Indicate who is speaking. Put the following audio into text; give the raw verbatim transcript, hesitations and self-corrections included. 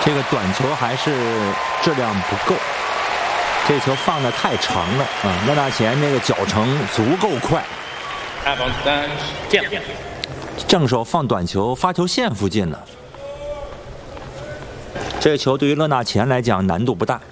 Speaker 1: 这个短球还是质量不够，这球放得太长了啊！勒纳前那个脚程足够快，
Speaker 2: 下方三见。
Speaker 1: 正手放短球，发球线附近了。这个球对于勒纳前来讲难度不大。